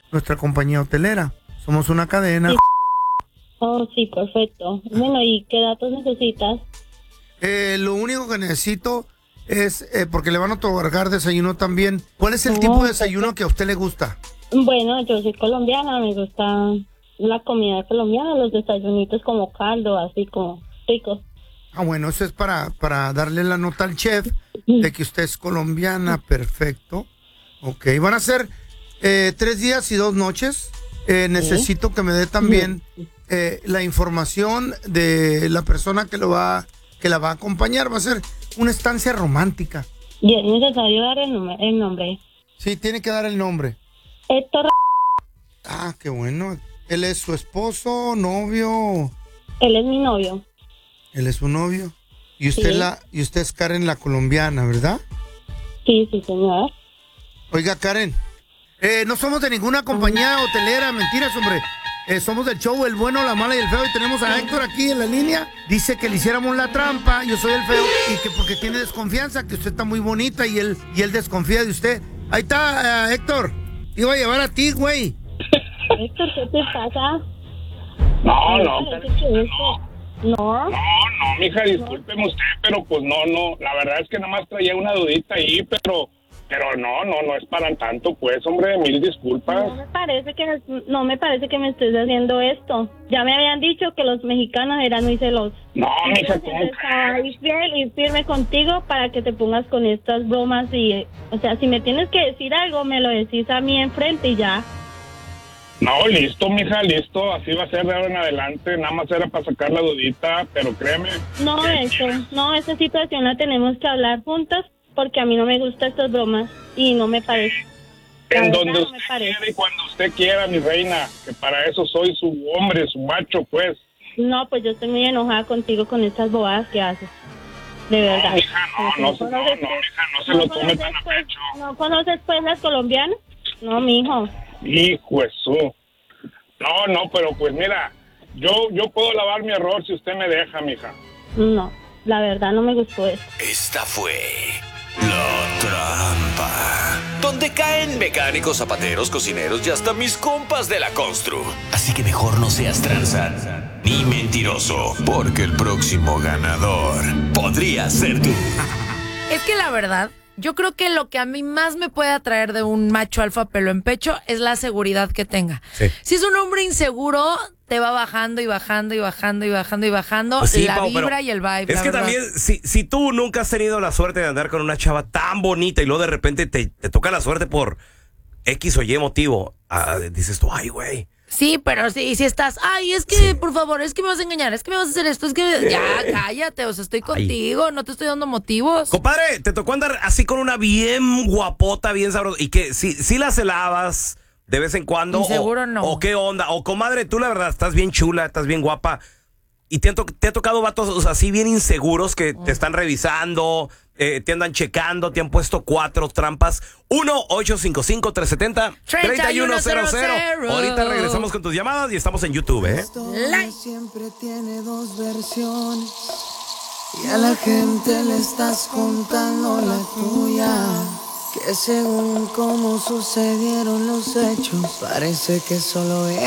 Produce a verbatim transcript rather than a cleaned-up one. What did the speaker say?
nuestra compañía hotelera. Somos una cadena. Sí. Oh, sí, perfecto. Bueno, ¿y qué datos necesitas? Eh, lo único que necesito es, eh, porque le van a otorgar desayuno también. ¿Cuál es el Oh, tipo de desayuno que a usted le gusta? Bueno, yo soy colombiana, me gusta la comida colombiana, los desayunitos como caldo, así como ricos. Ah, bueno, eso es para, para darle la nota al chef de que usted es colombiana, perfecto. Ok, van a ser eh, tres días y dos noches. Eh, necesito que me dé también eh, la información de la persona que lo va, que la va a acompañar. Va a ser una estancia romántica. Y es necesario dar el, nom- el nombre. Sí, tiene que dar el nombre. Héctor. Ah, qué bueno. ¿Él es su esposo, novio? Él es mi novio. Él es su novio. Y usted, Sí. la, y usted es Karen, la colombiana, ¿verdad? Sí, sí, señor. Oiga, Karen, eh, no somos de ninguna compañía hotelera, mentiras, hombre. Eh, somos del show El Bueno, la Mala y el Feo y tenemos a Héctor aquí en la línea. Dice que le hiciéramos la trampa, yo soy el feo, y que porque tiene desconfianza, que usted está muy bonita y él, y él desconfía de usted. Ahí está, eh, Héctor. Te iba a llevar a ti, güey. Héctor, ¿qué te pasa? No, no, Ay, pero- ¿qué es esto? No. no, no, mija, discúlpeme usted, pero pues no, no, la verdad es que nada más traía una dudita ahí, pero, pero no, no, no es para tanto, pues, hombre, mil disculpas. No me parece que no me parece que me estés haciendo esto. Ya me habían dicho que los mexicanos eran muy celosos. No, Y mija, yo ¿cómo siempre estaba crees? ahí fiel y firme contigo para que te pongas con estas bromas y, eh, o sea, si me tienes que decir algo, me lo decís a mí enfrente y ya. No, listo, mija, listo, así va a ser de ahora en adelante, nada más era para sacar la dudita, pero créeme. No, que- eso, no, esa situación la tenemos que hablar juntas porque a mí no me gustan estas bromas y no me parece. La En verdad, donde no usted me parece. quiera y cuando usted quiera, mi reina, que para eso soy su hombre, su macho, pues. No, pues yo estoy muy enojada contigo con estas bobadas que haces. De verdad. No, mija, no, no, se- no, no, conoces, mija, no se ¿no lo tome conoces, tan a pues, pecho. ¿No conoces pues las colombianas? No, mijo. Hijo de su. No, no, pero pues mira, yo yo puedo lavar mi error si usted me deja, mija. No, la verdad no me gustó eso. Esta fue La Trampa, donde caen mecánicos, zapateros, cocineros y hasta mis compas de la constru. Así que mejor no seas tranza ni mentiroso, porque el próximo ganador podría ser tú. Es que la verdad, yo creo que lo que a mí más me puede atraer de un macho alfa pelo en pecho es la seguridad que tenga. Sí. Si es un hombre inseguro, te va bajando y bajando y bajando y bajando y bajando Pues sí, la Pau, vibra pero y el vibe. Es la que verdad. también, si, si tú nunca has tenido la suerte de andar con una chava tan bonita y luego de repente te, te toca la suerte por X o Y motivo, ah, dices tú, ay, güey. Sí, pero sí, si estás, ay, es que, Sí. por favor, es que me vas a engañar, es que me vas a hacer esto, es que, ya, cállate, o sea, estoy contigo, no te estoy dando motivos. Compadre, te tocó andar así con una bien guapota, bien sabrosa, y que si, si la celabas de vez en cuando. Inseguro o, no. O qué onda, o comadre, tú la verdad estás bien chula, estás bien guapa, y te, han to- te ha tocado vatos o sea, así bien inseguros que te están revisando, eh, te andan checando, te han puesto cuatro trampas. uno ocho cinco cinco, tres siete cero, tres uno cero cero. Ahorita regresamos con tus llamadas y estamos en YouTube, ¿eh? Like. Siempre tiene dos versiones y a la gente le estás contando la tuya. Que según cómo sucedieron los hechos, parece que solo es